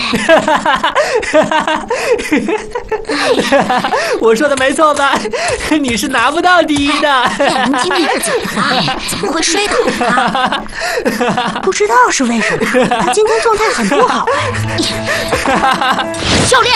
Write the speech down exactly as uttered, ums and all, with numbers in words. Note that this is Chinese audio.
我说的没错吧？你是拿不到第一的。 亚龙今天是怎么了？怎么会摔倒呢？不知道是为什么，他今天状态很不好哎。教练，